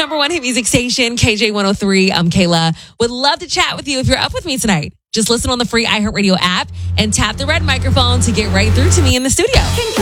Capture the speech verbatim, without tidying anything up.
number one hit music station, K J one oh three. I'm Kayla. Would love to chat with you if you're up with me tonight. Just listen on the free iHeartRadio app and tap the red microphone to get right through to me in the studio.